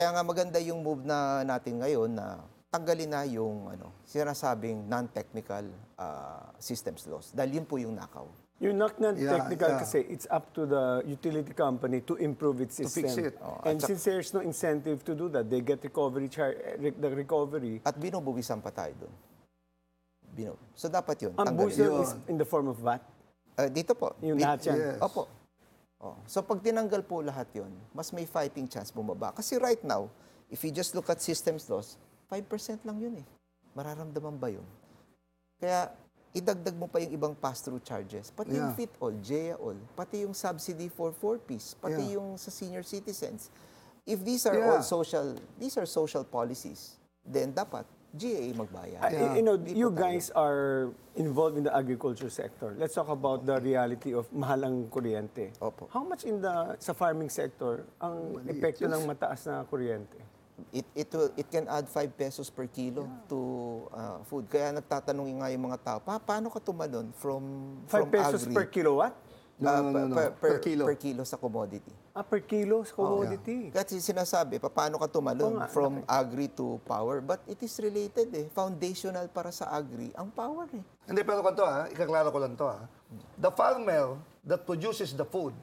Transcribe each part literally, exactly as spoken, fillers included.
Kaya nga maganda yung move na natin ngayon na tanggalin na yung ano, sinasabing non-technical uh, systems loss. Dahil yun po yung nakaw. Yung not non-technical Yeah, yeah. kasi it's up to the utility company to improve its To system. fix it. Oh, And at saka- since there's no incentive to do that, they get recovery char re- the recovery. At binubuwisan pa tayo doon. Binu so dapat yun, Ang tanggalin. buwisan Yun. is in the form of V A T. Uh, dito po. Yung Bi- lahat yan. Yes. Opo. Oh. So pag tinanggal po lahat yon, mas may fighting chance bumaba. Kasi right now, if you just look at systems loss, five percent lang yun eh. Mararamdaman ba yun? Kaya idagdag mo pa yung ibang pass-through charges. Pati yung Yeah. fit-all, J A all, pati yung subsidy for four-piece, pati Yeah. yung sa senior citizens. If these are Yeah. all social, these are social policies, then dapat G A magbayad. Uh, Yeah. You know, Hindi you po tayo. guys are involved in the agriculture sector. Let's talk about the reality of mahal ang kuryente. Opo. How much in the sa farming sector ang Maliit. epekto Yes. ng mataas na kuryente? It it will, it can add five pesos per kilo to uh, food. Kaya nagtatanong nga yung mga tao, pa, paano ka tumalon from five from pesos agri? per kilowatt? No, Ah, no, no, no. Per, per, Per kilo. per kilo sa commodity. Ah, per kilo sa commodity. Kasi sinasabi, pa, paano ka tumalon Oo nga, from agri to power? But it is related eh. Foundational para sa agri ang power eh. Hindi, pero kanto ha, ikaklaro ko lang to ha. The farmer that produces the food,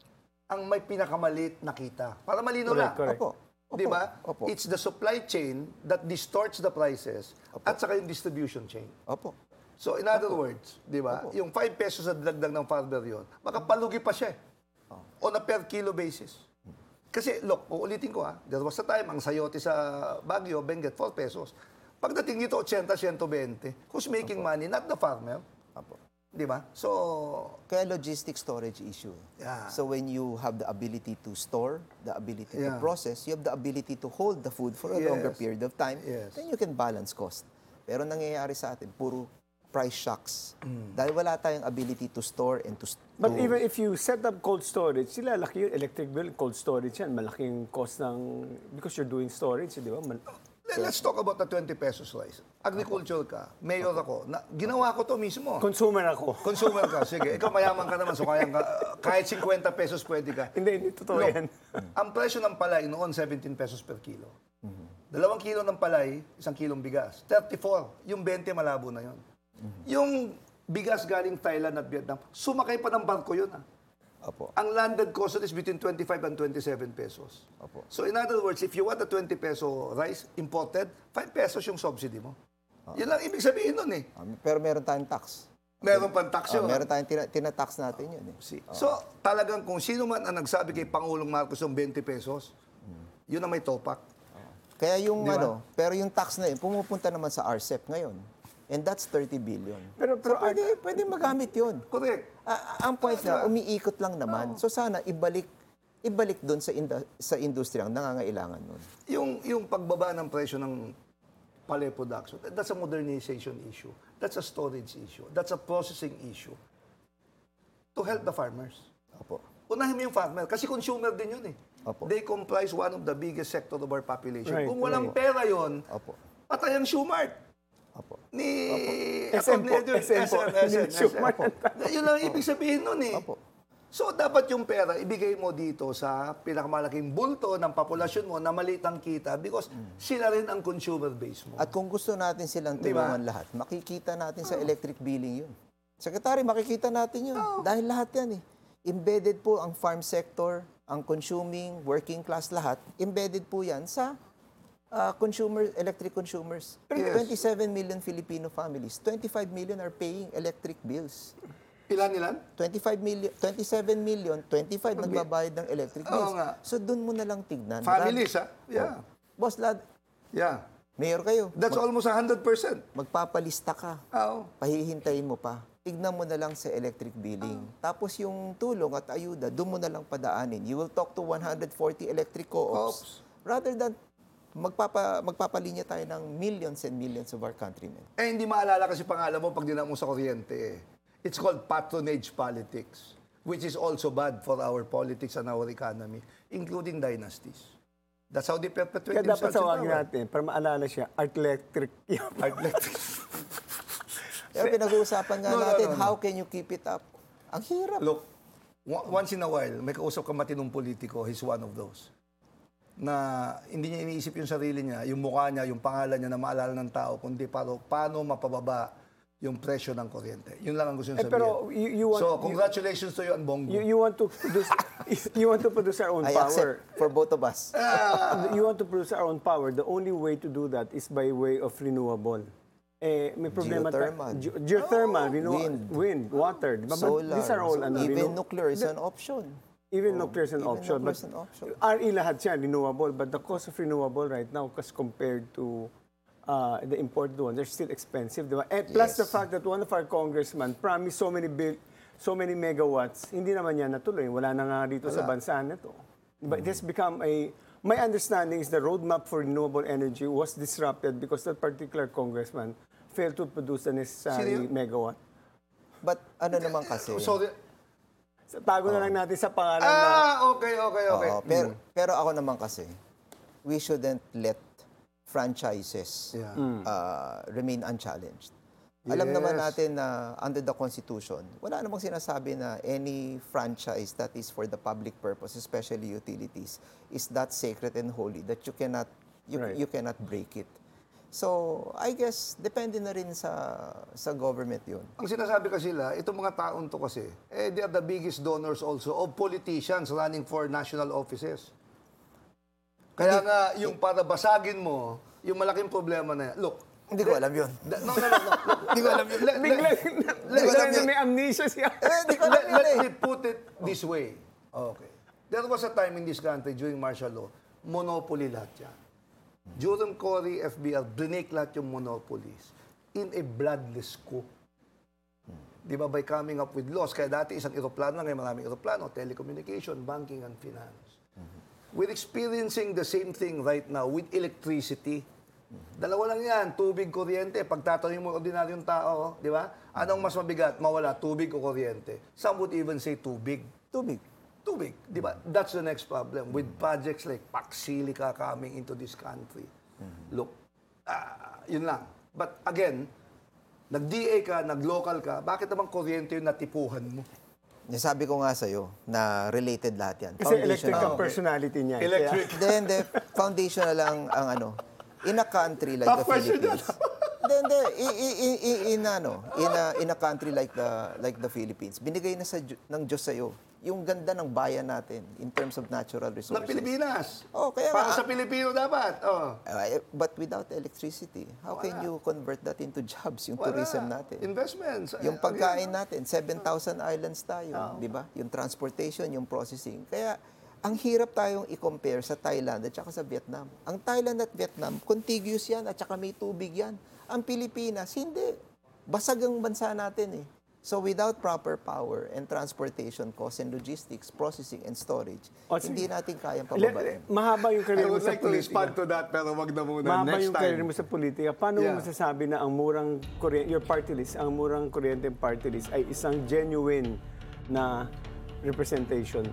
ang may pinakamalit na kita. Para malino Correct, na. correct. Opo. Opo. Di ba? Opo. It's the supply chain that distorts the prices at saka yung distribution chain. Opo. So in other words, di ba, yung five pesos na dagdag ng farmer yon, makapalugi pa siya eh. On a per kilo basis. Kasi, look, uulitin ko ha, there was a time, ang sayote sa Baguio, Benguet, four pesos. Pagdating dito, eighty, one twenty. Who's making money? Not the farmer. Opo. Di ba? So, Kaya logistic storage issue. Yeah. So when you have the ability to store, the ability Yeah. to process, you have the ability to hold the food for a Yes. longer period of time, Yes. then you can balance cost. Pero nangyayari sa atin, puro price shocks. Mm. Dahil wala tayong ability to store and to... But to- even if you set up cold storage, sila laki yung electric bill, cold storage yan. Malaking cost ng, because you're doing storage, di ba? Man- le- let's talk about the twenty pesos rice. Agriculture ka, mayor ako, na, ginawa ko to mismo. Consumer ako. Consumer ka, sige. Ikaw mayaman ka naman, so kaya ka, kahit fifty pesos pwede ka. Hindi, hindi totoo Look, yan. ang presyo ng palay noon, seventeen pesos per kilo. Dalawang kilo ng palay, isang kilong bigas. thirty-four. Yung twenty malabo na yon. Yung bigas galing Thailand at Vietnam, sumakay pa ng barko yun. Ah. Opo. Ang landed cost is between twenty-five and twenty-seven pesos. Opo. So in other words, if you want a twenty peso rice imported, five pesos yung subsidy mo. Yun lang ibig sabihin nun eh. Um, pero meron tayong tax. Meron pang tax Ah, yun. meron tayong tina- tinatax natin yun eh. See? So, talagang kung sino man ang nagsabi kay Pangulong Marcos ng twenty pesos, yun ang may topak. Kaya yung Di ba? ano, pero yung tax na yun, pumupunta naman sa R C E P ngayon. And that's thirty billion. Pero, pero So pwede, pwede magamit yun. Correct. Ah, ang point na, umiikot lang naman. So sana ibalik ibalik doon sa inda, sa industriya ang nangangailangan nun. Yung, yung pagbaba ng presyo ng palay production, that's a modernization issue. That's a storage issue. That's a processing issue. To help the farmers. Opo. Unahin mo yung farmer, kasi consumer din yun eh. Opo. They comprise one of the biggest sector of our population. Right, Kung walang right. pera yun, Opo. patay ang Shoemart. Opo. Ni S M po, Atty. S M po. Hindi yung Shoemart. Yun lang ibig sabihin nun eh. Opo. So, dapat yung pera, ibigay mo dito sa pinakamalaking bulto ng populasyon mo na maliit ang kita because sila rin ang consumer base mo. At kung gusto natin silang Di ba? tulungan lahat, makikita natin sa electric billing yun. Secretary, makikita natin yun. Dahil lahat yan eh. Embedded po ang farm sector, ang consuming, working class lahat, embedded po yan sa uh, consumer, electric consumers. Yes. twenty-seven million Filipino families, twenty-five million are paying electric bills. Ilan ilan? twenty-five million, twenty-seven million, twenty-five nagbabayad ng electric Oo bills. nga. So doon mo na lang tignan. Families, Rad- ha? Yeah. Boss Lad, Yeah. mayor kayo. That's almost one hundred percent. Magpapalista ka. Oo. Pahihintayin mo pa. Tignan mo na lang sa electric billing. Tapos yung tulong at ayuda, doon mo na lang padaanin. You will talk to one hundred forty electric co-ops. Rather than magpapa, magpapalinya tayo ng millions and millions of our countrymen. Eh, hindi maalala kasi pangalan mo pag dinamo sa kuryente eh. It's called patronage politics, which is also bad for our politics and our economy, including dynasties. That's how they perpetuate Kaya dapat themselves in tawagin power. natin, para maalala siya, art electric. Art electric. Pero pinag-uusapan nga No, no, natin, no, no. how can you keep it up? Ang hirap. Look, wa- once in a while, may kausap ka matinong politiko, he's one of those. na hindi niya iniisip yung sarili niya, yung mukha niya, yung pangalan niya na maalala ng tao, kundi para paano mapababa yung presyo ng kuryente. Yun lang ang gusto Eh, niya sabihin. pero you, you want, So, congratulations to you, Anbongo. you, you want to produce, you want to produce our own I power. accept for both of us. You want to produce our own power. The only way to do that is by way of renewable. Eh, may problema ta- Geothermal. Ge- geothermal, renew- wind. wind, water. Di ba? But Solar. these are all ano, Even renew- nuclear is an option. Even nuclear is an even option. nuclear But is an option. R E lahat yan, renewable. But the cost of renewable right now, as compared to uh, the imported one, they're still expensive. Di ba? And plus Yes. the fact that one of our congressmen promised so many bill, so many megawatts, hindi naman yan natuloy. Wala na nga dito sa bansa nito. But it has become a... My understanding is the roadmap for renewable energy was disrupted because that particular congressman failed to produce the necessary Sino yun? megawatt. But ano naman kasi, Sorry. So, tago na lang natin sa pangalan na... Ah, okay, okay, okay. Oo, pero, pero ako naman kasi, we shouldn't let franchises Yeah. uh, remain unchallenged. Alam naman Yes. natin na under the Constitution, wala namang sinasabi na any franchise that is for the public purpose, especially utilities, is that sacred and holy that you cannot you, Right. you cannot break it. So, I guess depende na rin sa sa government 'yun. Ang sinasabi kasi sila, itong mga taon to kasi, eh, they are the biggest donors also of politicians running for national offices. Kaya nga, yung para basagin mo, yung malaking problema na yan. Look, Hindi ko alam 'yun. da- no, no, no, no. Hindi ko alam 'yun. Let, let, Biglang, ko alam biglang yun. may amnesia siya. Eh, hindi ko alam let, 'yun let eh. me put it this way. Okay. There was a time in this country during martial law, monopoly lahat yan. During Cory, F B R, brinake lahat yung monopolies in a bloodless coup. Di ba? By coming up with laws. Kaya dati isang eroplano, ngayon maraming eroplano, telecommunication, banking, and finance. We're experiencing the same thing right now with electricity. Dalawa lang yan, tubig, kuryente. Pagtatanungin mo ordinaryong tao, di ba? Anong mas mabigat? Mawala, tubig o kuryente? Some would even say tubig. Tubig. Tubig, di ba? That's the next problem with projects like Paxilica coming into this country. Look, ah, yun lang. But again, nag-D A ka, nag-local ka, bakit naman kuryente yung natipuhan mo? Sabi ko nga sa'yo na related lahat yan. Kasi electric Foundational. ang personality niya. eh. Electric. Hindi, hindi. Foundational lang ang ano. In a country like the Tough question Philippines. Hindi, hindi. I- i- i- i- In, ano, in a, in a country like the like the Philippines, binigay na sa, Diyo- ng Diyos sa'yo yung ganda ng bayan natin in terms of natural Ng resources. Pilipinas. Oh, kaya Para nga, sa Pilipino dapat. Oh. Uh, but without electricity, how can you convert that into jobs, yung Wala. tourism natin? Investments. Yung Again, pagkain natin, seven thousand islands tayo, di ba? Yung transportation, yung processing. Kaya, ang hirap tayong i-compare sa Thailand at saka sa Vietnam. Ang Thailand at Vietnam, contiguous yan at saka may tubig yan. Ang Pilipinas, hindi. Basag ang bansa natin eh. So without proper power and transportation costs and logistics, processing and storage, O, sige. hindi natin kayang Le- pababain. mahaba yung I career mo would sa like to respond politika. to that, pero wag na muna. Mahaba Next yung time. career mo sa politika. Paano Yeah. mo masasabi na ang murang kuryente, your party list, ang murang kuryente party list ay isang genuine na representation?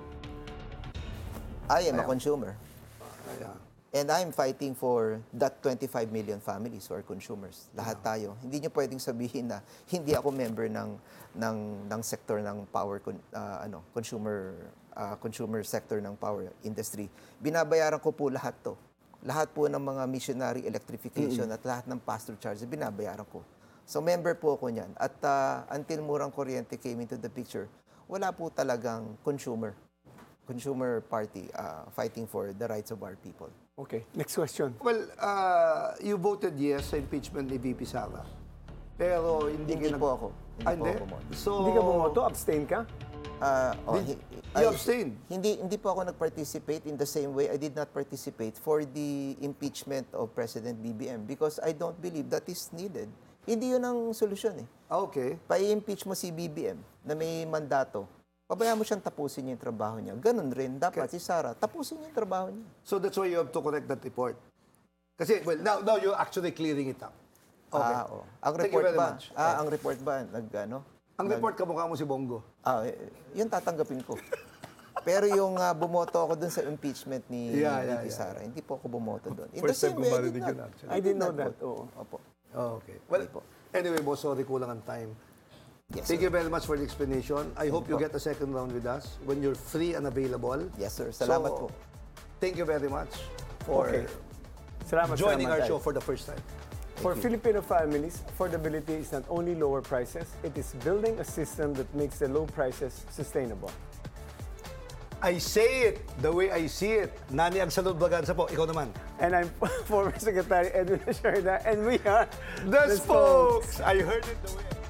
I am a consumer. Yeah. And I'm fighting for that twenty-five million families who are consumers. Lahat tayo. Hindi niyo pwedeng sabihin na hindi ako member ng ng ng sector ng power con- ah, ano, consumer ah, consumer sector ng power industry. Binabayaran ko po lahat 'to. Lahat po ng mga missionary electrification at lahat ng pass-through charges binabayaran ko. So member po ako niyan. At ah, until murang kuryente came into the picture, wala po talagang consumer consumer party ah, fighting for the rights of our people. Okay, next question. Well, uh, you voted yes sa impeachment ni V P Sara. Pero hindi, Hindi ka nag- po ako. Hindi Ah, po hindi? ako bumoto. So, Hindi ka bumoto? Abstain ka? Ah, oh, Did- hi- you ay, abstained? Hindi hindi po ako nag-participate in the same way I did not participate for the impeachment of President B B M because I don't believe that is needed. Hindi yun ang solusyon eh. Ah, okay. Pa-impeach mo si B B M na may mandato. Pabayaan mo siyang tapusin niya yung trabaho niya. Ganun rin, dapat si Sara, tapusin niya yung trabaho niya. So that's why you have to correct that report. Kasi, well, now, now you're actually clearing it up. Okay. Ah, oh. Ang Thank you report very ba? much. Ah, ang report ba? Nag, ano? Ang report, kamukha mo si Bongo. Ah, eh, yun tatanggapin ko. Pero yung ah, bumoto ako dun sa impeachment ni Yeah, yeah, V P yeah. Sara, hindi po ako bumoto dun. In First the same time ko way, I marinig did yun, not- actually. I didn't know not that. vote. Oo. Opo. Oh, okay. Well, Hindi po. anyway, boss, sorry, kulang ang time. Yes, Thank sir. you very much for the explanation. I hope you po. get a second round with us when you're free and available. Yes, sir. Salamat So, po. thank you very much for Okay. Salamat, joining salamat our tayo. show for the first time. For Filipino families, affordability is not only lower prices, it is building a system that makes the low prices sustainable. I say it the way I see it. Nani Agsalud Baganza po, ikaw naman. And I'm former Secretary Edwin Asherda, and we are The Spokes! I heard it the way I